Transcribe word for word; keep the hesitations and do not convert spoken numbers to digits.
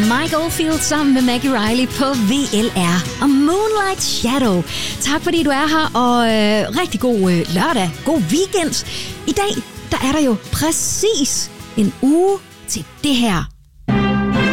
Mike Oldfield sammen med Maggie Reilly på V L R og Moonlight Shadow. Tak fordi du er her, og øh, rigtig god øh, lørdag, god weekend. I dag, der er der jo præcis en uge til det her